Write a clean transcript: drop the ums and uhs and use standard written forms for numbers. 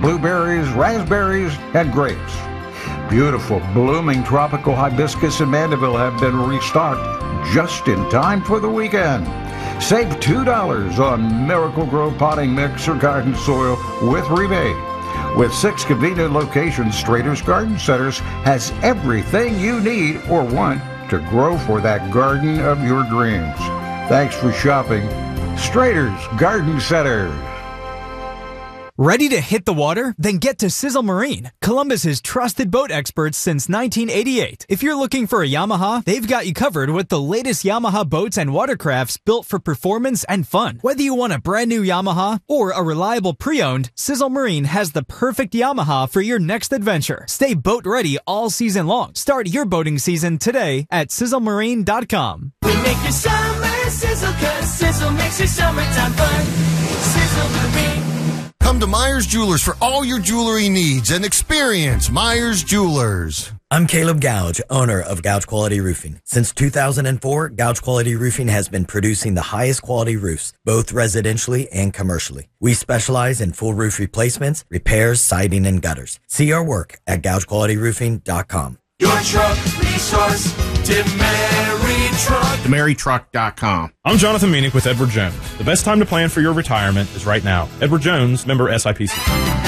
blueberries, raspberries, and grapes. Beautiful, blooming tropical hibiscus in Mandeville have been restocked just in time for the weekend. Save $2 on Miracle Grow potting mix or garden soil with rebate. With 6 convenient locations, Strader's Garden Centers has everything you need or want to grow for that garden of your dreams. Thanks for shopping. Strader's Garden Centers. Ready to hit the water? Then get to Sizzle Marine, Columbus's trusted boat experts since 1988. If you're looking for a Yamaha, they've got you covered with the latest Yamaha boats and watercrafts built for performance and fun. Whether you want a brand new Yamaha or a reliable pre-owned, Sizzle Marine has the perfect Yamaha for your next adventure. Stay boat ready all season long. Start your boating season today at sizzlemarine.com. We make your summer sizzle, 'cause Sizzle makes your summertime fun. Sizzle Marine. Come to Myers Jewelers for all your jewelry needs and experience Myers Jewelers. I'm Caleb Gouge, owner of Gouge Quality Roofing. Since 2004, Gouge Quality Roofing has been producing the highest quality roofs, both residentially and commercially. We specialize in full roof replacements, repairs, siding, and gutters. See our work at GougeQualityRoofing.com. Your truck resource, DeMary Truck. DeMaryTruck.com. I'm Jonathan Meanick with Edward Jones. The best time to plan for your retirement is right now. Edward Jones, member SIPC.